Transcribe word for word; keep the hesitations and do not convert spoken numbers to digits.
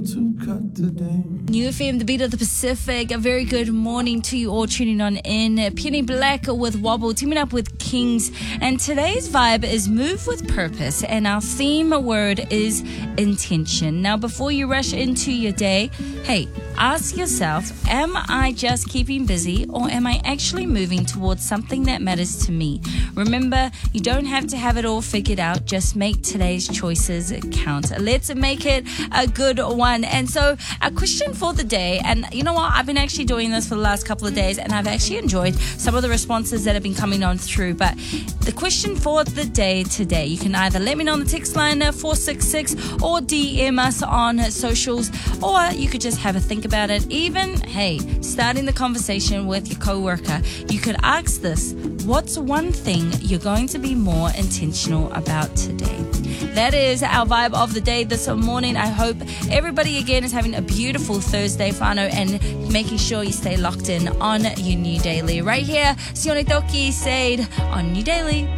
to cut the day. New F M, the beat of the Pacific. A very good morning to you all tuning on in. Penny Black with Wobble, teaming up with Kings. And today's vibe is move with purpose. And our theme word is intention. Now, before you rush into your day, hey, ask yourself, am I just keeping busy or am I actually moving towards something that matters to me? Remember, you don't have to have it all figured out. Just make today's choices count. Let's make it a good one. And so our question for the day, and you know what, I've been actually doing this for the last couple of days and I've actually enjoyed some of the responses that have been coming on through. But the question for the day today, you can either let me know on the text line four six six or D M us on socials, or you could just have a think about it. Even, hey, starting the conversation with your co-worker, you could ask this: what's one thing you're going to be more intentional about today? That is our vibe of the day this morning. I hope everybody again is having a beautiful Thursday, whānau, and making sure you stay locked in on your New Daily right here. Sione Toki Sade on New Daily.